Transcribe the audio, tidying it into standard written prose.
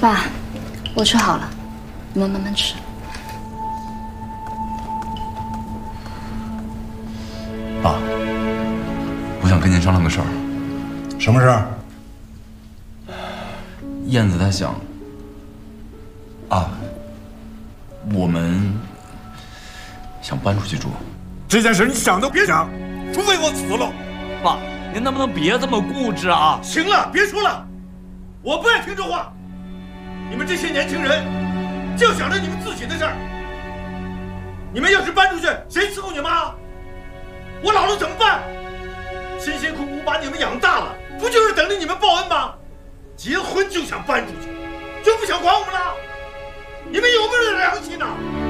爸，我吃好了，你们慢慢吃。 爸，我想跟您商量个事儿。 什么事儿？ 燕子她想，我们想搬出去住。 这件事你想都别想，除非我死了。 爸，您能不能别这么固执啊？ 行了，别说了，我不爱听这话。你们这些年轻人，就想着你们自己的事儿。你们要是搬出去，谁伺候你妈？我老了怎么办？辛辛苦苦把你们养大了，不就是等着你们报恩吗？结婚就想搬出去，就不想管我们了？你们有没有点良心呢？